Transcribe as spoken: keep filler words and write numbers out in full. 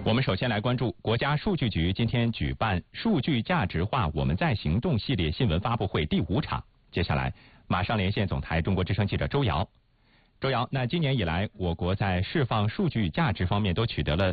我们首先来关注国家数据局今天举办数据价值化我们在行动系列新闻发布会第五场。接下来马上连线总台中国之声记者周瑶。周瑶，那今年以来，我国在释放数据价值方面都取得了